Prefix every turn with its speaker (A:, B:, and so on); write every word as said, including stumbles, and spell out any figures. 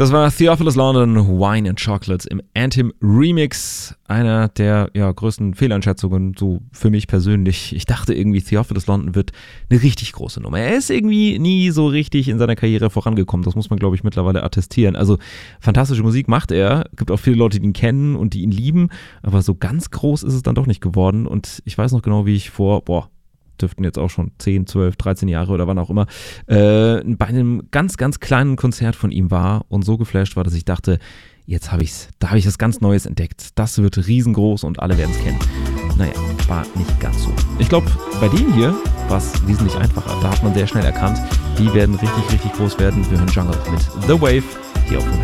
A: Das war Theophilus London, Wine and Chocolate im Anthem Remix. Einer der ja, größten Fehleinschätzungen, so für mich persönlich. Ich dachte irgendwie, Theophilus London wird eine richtig große Nummer. Er ist irgendwie nie so richtig in seiner Karriere vorangekommen. Das muss man, glaube ich, mittlerweile attestieren. Also fantastische Musik macht er. Es gibt auch viele Leute, die ihn kennen und die ihn lieben. Aber so ganz groß ist es dann doch nicht geworden. Und ich weiß noch genau, wie ich vor, boah, dürften jetzt auch schon zehn, zwölf, dreizehn Jahre oder wann auch immer, äh, bei einem ganz, ganz kleinen Konzert von ihm war und so geflasht war, dass ich dachte, jetzt habe ich's, da habe ich was ganz Neues entdeckt. Das wird riesengroß und alle werden es kennen. Naja, war nicht ganz so. Ich glaube, bei dem hier war es wesentlich einfacher. Da hat man sehr schnell erkannt, die werden richtig, richtig groß werden. Wir hören Jungle mit The Wave hier auf